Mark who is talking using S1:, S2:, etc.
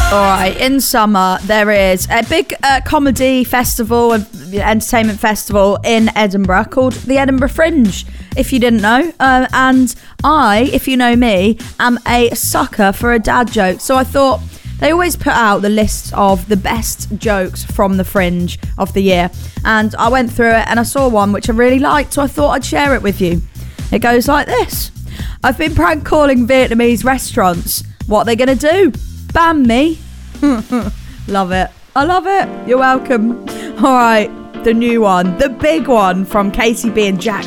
S1: All right, in summer, there is a big comedy festival and entertainment festival in Edinburgh called the Edinburgh Fringe, if you didn't know. And I, if you know me, am a sucker for a dad joke. So I thought they always put out the list of the best jokes from the Fringe of the year. And I went through it and I saw one which I really liked, so I thought I'd share it with you. It goes like this. I've been prank calling Vietnamese restaurants. What are they going to do? Ban me. Love it. I love it. You're welcome. All right, the new one, the big one from Casey B and Jax.